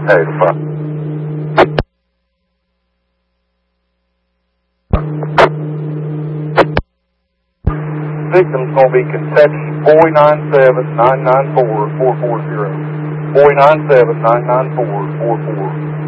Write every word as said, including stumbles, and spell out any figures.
eight five. Victim's going to be Kentucky four nine seven nine nine four four four zero. four nine seven nine nine four four four.